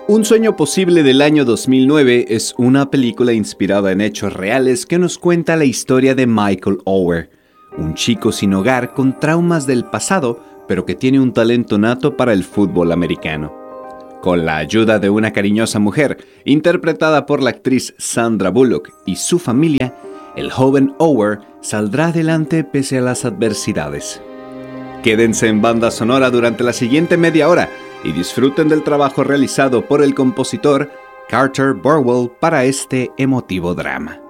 Un sueño posible del año 2009 es una película inspirada en hechos reales que nos cuenta la historia de Michael Oher, un chico sin hogar con traumas del pasado, pero que tiene un talento nato para el fútbol americano. Con la ayuda de una cariñosa mujer, interpretada por la actriz Sandra Bullock, y su familia, el joven Oher saldrá adelante pese a las adversidades. Quédense en banda sonora durante la siguiente media hora y disfruten del trabajo realizado por el compositor Carter Burwell para este emotivo drama.